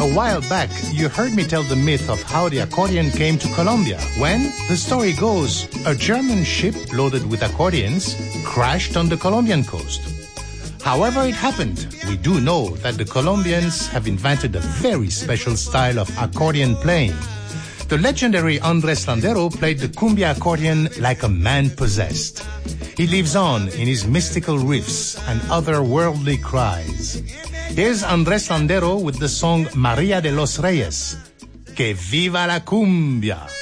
A while back, you heard me tell the myth of how the accordion came to Colombia. When, the story goes, a German ship loaded with accordions crashed on the Colombian coast. However it happened, we do know that the Colombians have invented a very special style of accordion playing. The legendary Andres Landero played the cumbia accordion like a man possessed. He lives on in his mystical riffs and otherworldly cries. Here's Andres Landero with the song Maria de los Reyes. Que viva la cumbia!